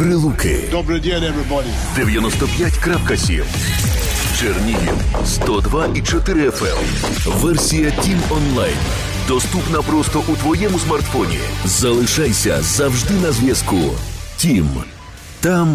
Прилуки. Добрий день, everybody. 95.7. Чернігів 102,4 FM. Версія Тім Онлайн. Доступна просто у твоєму смартфоні. Залишайся завжди на зв'язку. Тім. Там